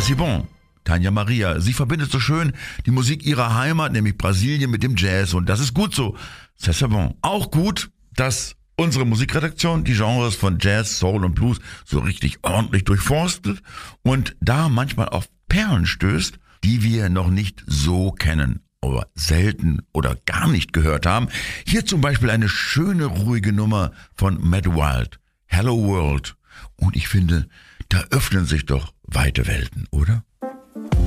c'est bon. Tanja Maria, sie verbindet so schön die Musik ihrer Heimat, nämlich Brasilien, mit dem Jazz. Und das ist gut so. C'est bon. Auch gut, dass unsere Musikredaktion die Genres von Jazz, Soul und Blues so richtig ordentlich durchforstet und da manchmal auf Perlen stößt, die wir noch nicht so kennen, aber selten oder gar nicht gehört haben. Hier zum Beispiel eine schöne, ruhige Nummer von Matt Wild, Hello World. Und ich finde, da öffnen sich doch weite Welten, oder?